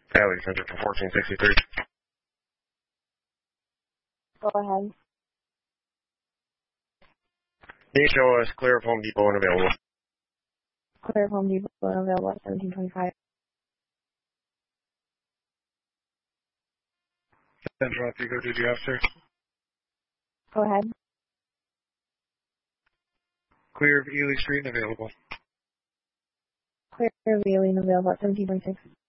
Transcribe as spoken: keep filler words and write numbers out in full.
Valley Center for fourteen sixty-three. Go ahead. Can you show us clear of Home Depot and available? Clear of Home Depot and available at seventeen twenty-five. Central Oswego, did you have, sir? Go ahead. Clear of Ely Street and available. Clear of Ely and available at seventeen twenty-six.